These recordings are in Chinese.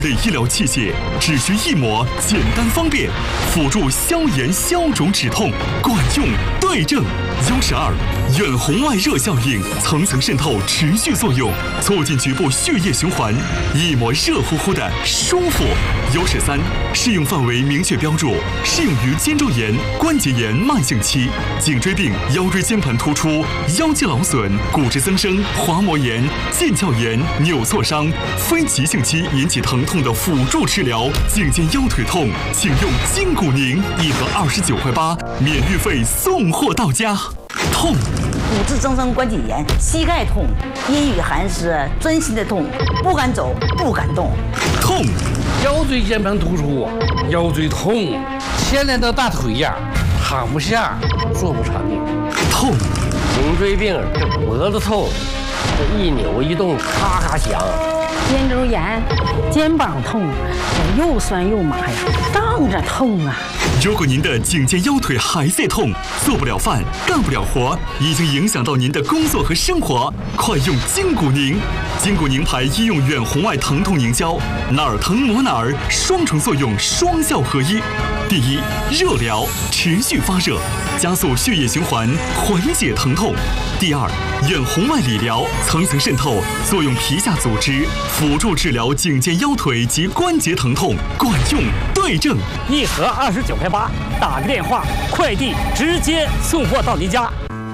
类医疗器械，只需一抹，简单方便，辅助消炎消肿止痛，管用对症。U12远红外热效应，层层渗透，持续作用，促进局部血液循环，一抹热乎乎的舒服。U13适用范围明确标注，适用于肩周炎、关节炎慢性期、颈椎病、腰椎间盘突出、腰肌劳损、骨质增生、滑膜炎、腱鞘炎、扭挫伤、非急性期引起疼痛的辅助治疗。颈肩腰腿痛，请用筋骨宁，1盒29.8块，免运费送货到家。痛， 骨质增生关节炎，膝盖痛，阴雨寒湿，钻心的痛，不敢走，不敢动。 痛， 腰椎间盘突出，腰椎痛，牵连到大腿呀，躺不下，坐不长。 痛， 颈椎病，这脖子痛，这一扭一动咔咔响。 肩周炎，肩膀痛，这又酸又麻呀，胀着痛啊。 如果您的颈肩腰腿还在痛，做不了饭，干不了活，已经影响到您的工作和生活，快用筋骨宁。筋骨宁牌医用远红外疼痛凝胶，哪儿疼抹哪儿，双重作用，双效合一。第一，热疗，持续发热，加速血液循环，缓解疼痛。第二，远红外理疗，层层渗透，作用皮下组织，辅助治疗颈肩腰腿及关节疼痛，管用对症。 1盒29.8块，打个电话，快递直接送货到您家。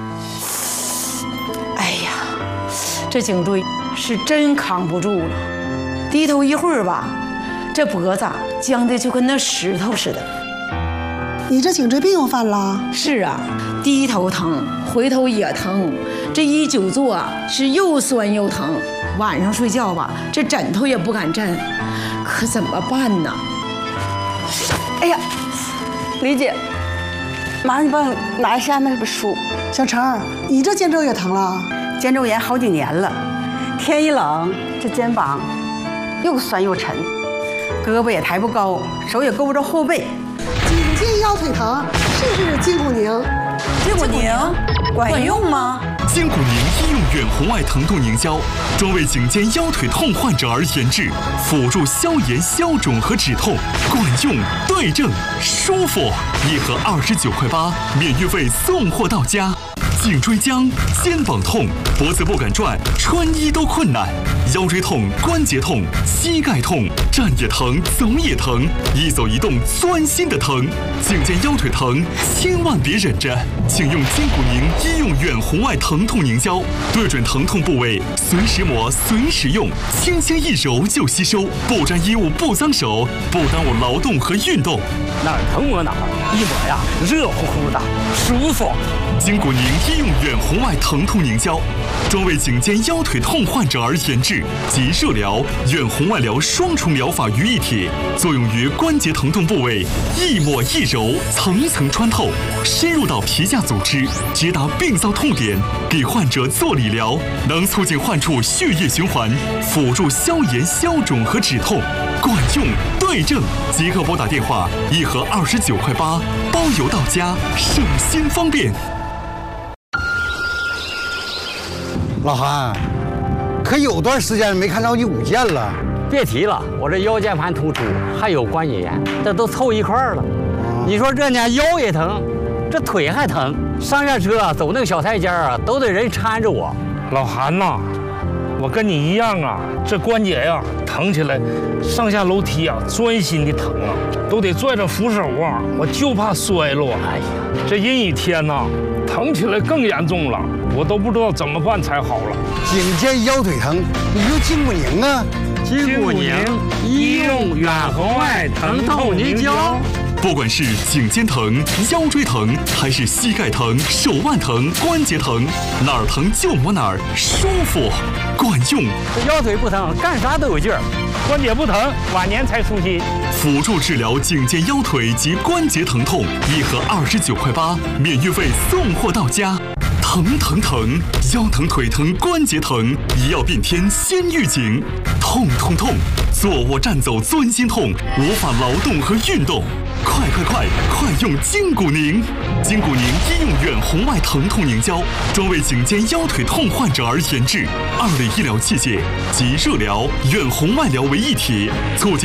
哎呀，这颈椎是真扛不住了，低头一会儿吧，这脖子僵的就跟那石头似的。 你这颈椎病又犯了？ 是啊，低头疼，回头也疼，这一久坐是又酸又疼，晚上睡觉吧，这枕头也不敢枕，可怎么办呢？ 哎呀，李姐，麻烦你帮我拿一下那本书。 小陈，你这肩周也疼了？ 肩周炎好几年了，天一冷，这肩膀又酸又沉，胳膊也抬不高，手也够不着后背。 颈肩腰腿疼，试试筋骨宁。 筋骨宁管用吗？ 筋骨宁医用远红外疼痛凝胶，专为颈肩腰腿痛患者而研制，辅助消炎消肿和止痛，管用对症，舒服。1盒29.8块，免运费送货到家。颈椎僵、肩膀痛、脖子不敢转，穿衣都困难；腰椎痛、关节痛、膝盖痛，站也疼，走也疼，一走一动钻心的疼。颈肩腰腿疼，千万别忍着，请用筋骨宁医用远红外疼痛凝胶，对准疼痛部位，随时抹，随时用，轻轻一揉就吸收，不沾衣物，不脏手，不耽误劳动和运动。 哪儿疼抹哪儿，一抹呀，热乎乎的，舒服。 筋骨宁医用远红外疼痛凝胶，专为颈肩腰腿痛患者而研制，集热疗、远红外疗双重疗法于一体，作用于关节疼痛部位，一抹一揉，层层穿透，深入到皮下组织，直达病灶痛点，给患者做理疗，能促进患处血液循环，辅助消炎消肿和止痛，管用对症。即刻拨打电话，1盒29.8块，包邮到家，省心方便。 老韩，可有段时间没看着你舞剑了。 别提了，我这腰间盘突出，还有关节炎，这都凑一块儿了。你说这呢，腰也疼，这腿还疼，上下车走那个小台阶啊，都得人搀着我。 老韩呐，我跟你一样啊，这关节呀疼起来，上下楼梯啊钻心的疼啊，都得拽着扶手啊，我就怕摔落。哎呀，这阴雨天呐，疼起来更严重了，我都不知道怎么办才好了。 颈肩腰腿疼，你用筋骨宁啊。 筋骨宁医用远红外疼痛凝胶。 不管是颈肩疼、腰椎疼，还是膝盖疼、手腕疼、关节疼，哪儿疼就抹哪儿，舒服，管用。 这腰腿不疼，干啥都有劲儿；关节不疼，晚年才舒心。 辅助治疗颈肩腰腿及关节疼痛，1盒29.8块，免运费送货到家。疼疼疼，腰疼腿疼关节疼，一药变天先预警。痛痛痛，坐卧站走钻心痛，无法劳动和运动。快用筋骨宁！筋骨宁医用远红外疼痛凝胶，专为颈肩腰腿痛患者而研制，2类医疗器械集热疗、远红外疗为一体，促进